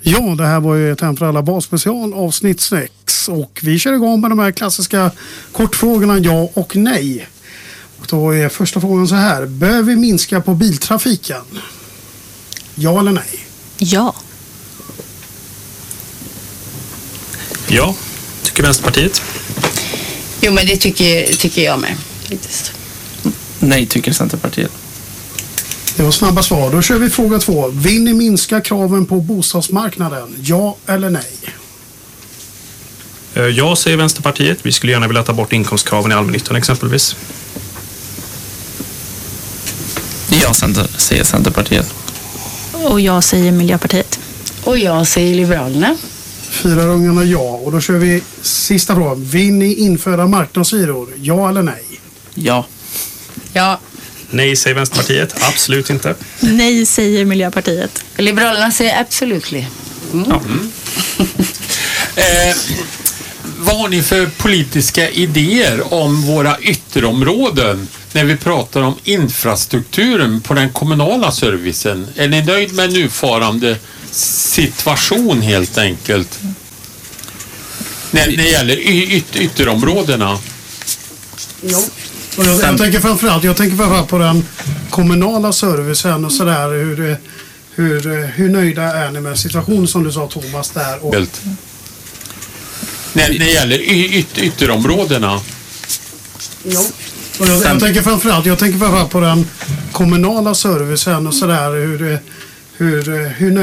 Ja, det här var ju ett Hem för alla valspecial avsnitt 6 och vi kör igång med de här klassiska kortfrågorna ja och nej. Och då är första frågan så här: bör vi minska på biltrafiken? Ja eller nej? Ja. Ja, tycker Vänsterpartiet. Jo, men det tycker jag med. Faktiskt. Nej, tycker Centerpartiet. Det var snabba svar. Då kör vi fråga 2. Vill ni minska kraven på bostadsmarknaden? Ja eller nej? Ja, säger Vänsterpartiet. Vi skulle gärna vilja ta bort inkomstkraven i allmännyttan exempelvis. Ja, säger Centerpartiet. Och jag säger Miljöpartiet. Och jag säger Liberalerna. 4 rungarna ja. Och då kör vi sista frågan. Vill ni införa marknadshyror? Ja eller nej? Ja. Ja. Nej, säger Vänsterpartiet. Absolut inte. Nej, säger Miljöpartiet. Liberalerna säger absolutely. Ja. Vad har ni för politiska idéer om våra ytterområden när vi pratar om infrastrukturen på den kommunala servicen? Är ni nöjd med nuvarande situation helt enkelt? När det gäller ytterområdena? Ja. Och jag tänker framförallt på den kommunala servicen och sådär. Hur nöjda är ni med situationen som du sa, Thomas, där? Och när det gäller ytterområdena? Ja. Och jag tänker framförallt på den kommunala servicen och sådär. Hur nöjda